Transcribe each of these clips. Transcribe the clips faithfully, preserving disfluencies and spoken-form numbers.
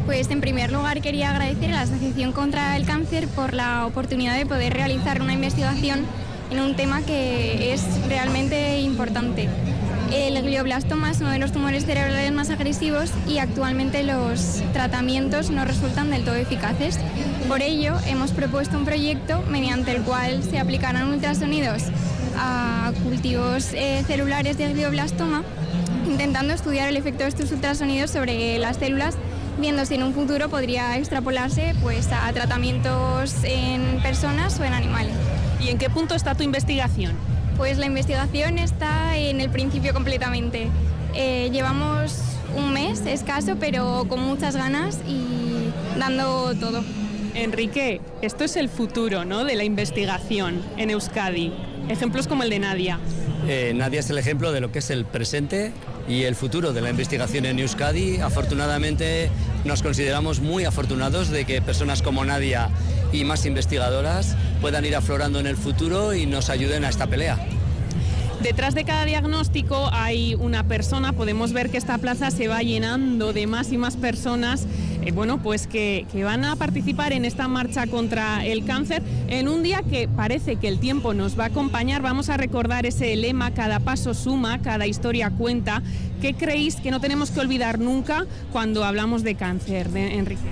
Pues en primer lugar quería agradecer a la Asociación contra el Cáncer por la oportunidad de poder realizar una investigación en un tema que es realmente importante. El glioblastoma es uno de los tumores cerebrales más agresivos y actualmente los tratamientos no resultan del todo eficaces. Por ello, hemos propuesto un proyecto mediante el cual se aplicarán ultrasonidos a cultivos eh, celulares de glioblastoma, intentando estudiar el efecto de estos ultrasonidos sobre las células, viendo si en un futuro podría extrapolarse pues, a tratamientos en personas o en animales. ¿Y en qué punto está tu investigación? Pues la investigación está en el principio completamente. Eh, llevamos un mes escaso, pero con muchas ganas y dando todo. Enrique, esto es el futuro, ¿no?, de la investigación en Euskadi. Ejemplos como el de Nadia. Eh, Nadia es el ejemplo de lo que es el presente y el futuro de la investigación en Euskadi. Afortunadamente nos consideramos muy afortunados de que personas como Nadia y más investigadoras puedan ir aflorando en el futuro y nos ayuden a esta pelea. Detrás de cada diagnóstico hay una persona. Podemos ver que esta plaza se va llenando de más y más personas eh, bueno, pues que, que van a participar en esta marcha contra el cáncer en un día que parece que el tiempo nos va a acompañar. Vamos a recordar ese lema: cada paso suma, cada historia cuenta. ¿Qué creéis que no tenemos que olvidar nunca cuando hablamos de cáncer, de Enrique?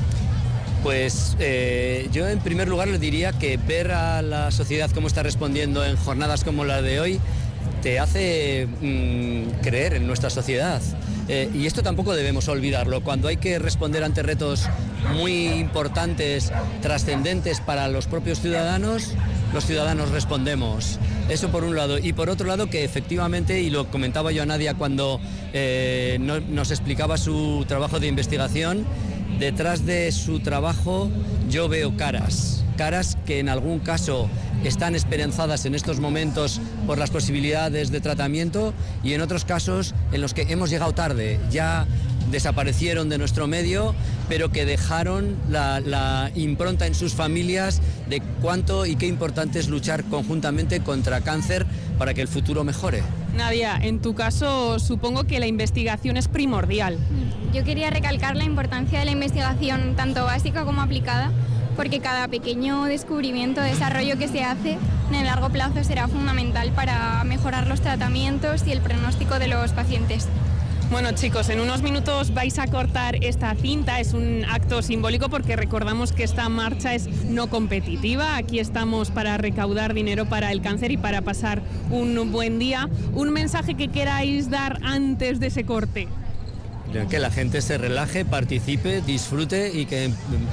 Pues eh, yo en primer lugar les diría que ver a la sociedad cómo está respondiendo en jornadas como la de hoy te hace mmm, creer en nuestra sociedad. Eh, y esto tampoco debemos olvidarlo. Cuando hay que responder ante retos muy importantes, trascendentes para los propios ciudadanos, los ciudadanos respondemos. Eso por un lado. Y por otro lado, que efectivamente, y lo comentaba yo a Nadia cuando eh, no, nos explicaba su trabajo de investigación, detrás de su trabajo yo veo caras, caras que en algún caso están esperanzadas en estos momentos por las posibilidades de tratamiento y en otros casos en los que hemos llegado tarde, ya desaparecieron de nuestro medio, pero que dejaron la, la impronta en sus familias de cuánto y qué importante es luchar conjuntamente contra cáncer para que el futuro mejore. Nadia, en tu caso supongo que la investigación es primordial. Yo quería recalcar la importancia de la investigación tanto básica como aplicada, porque cada pequeño descubrimiento, desarrollo que se hace en el largo plazo será fundamental para mejorar los tratamientos y el pronóstico de los pacientes. Bueno, chicos, en unos minutos vais a cortar esta cinta. Es un acto simbólico porque recordamos que esta marcha es no competitiva. Aquí estamos para recaudar dinero para el cáncer y para pasar un buen día. Un mensaje que queráis dar antes de ese corte. Que la gente se relaje, participe, disfrute y que,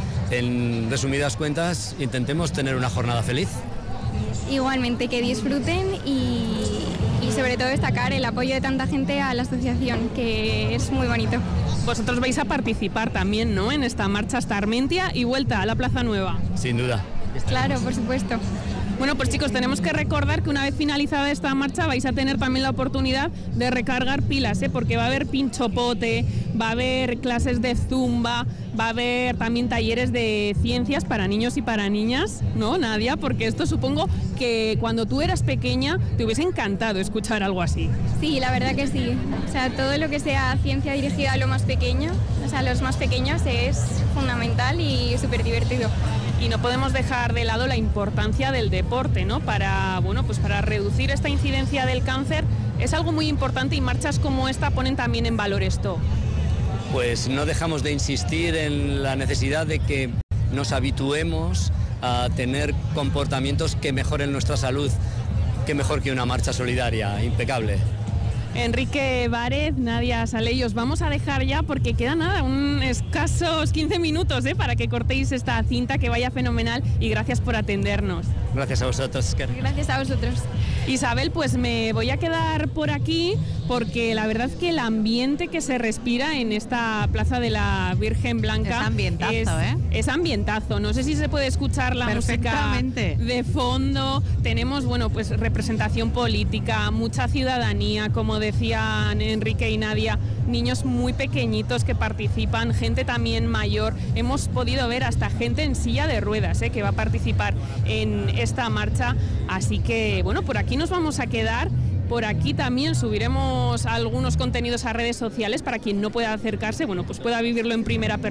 en resumidas cuentas, intentemos tener una jornada feliz. Igualmente, que disfruten y, y sobre todo destacar el apoyo de tanta gente a la asociación, que es muy bonito. Vosotros vais a participar también, ¿no?, en esta marcha hasta Armentia y vuelta a la Plaza Nueva. Sin duda. Claro, por supuesto. Bueno, pues chicos, tenemos que recordar que una vez finalizada esta marcha vais a tener también la oportunidad de recargar pilas, ¿eh? Porque va a haber pinchopote, va a haber clases de zumba, va a haber también talleres de ciencias para niños y para niñas, ¿no, Nadia? Porque esto supongo que cuando tú eras pequeña te hubiese encantado escuchar algo así. Sí, la verdad que sí. O sea, todo lo que sea ciencia dirigida a lo más pequeño, o sea, a los más pequeños, es fundamental y súper divertido. Y no podemos dejar de lado la importancia del deporte, ¿no? Para, bueno, pues para reducir esta incidencia del cáncer es algo muy importante y marchas como esta ponen también en valor esto. Pues no dejamos de insistir en la necesidad de que nos habituemos a tener comportamientos que mejoren nuestra salud. Qué mejor que una marcha solidaria, impecable. Enrique Várez, Nadia Saley, os vamos a dejar ya porque queda nada, un escasos quince minutos ¿eh? para que cortéis esta cinta, que vaya fenomenal, y gracias por atendernos. Gracias a vosotros. Gracias a vosotros. Isabel, pues me voy a quedar por aquí porque la verdad es que el ambiente que se respira en esta Plaza de la Virgen Blanca es ambientazo, es, ¿eh? es ambientazo. No sé si se puede escuchar la música de fondo. Tenemos, bueno, pues representación política, mucha ciudadanía, como decían Enrique y Nadia, niños muy pequeñitos que participan, gente también mayor. Hemos podido ver hasta gente en silla de ruedas ¿eh? que va a participar en esta marcha. Así que, bueno, por aquí nos vamos a quedar. Por aquí también subiremos algunos contenidos a redes sociales para quien no pueda acercarse, bueno, pues pueda vivirlo en primera persona.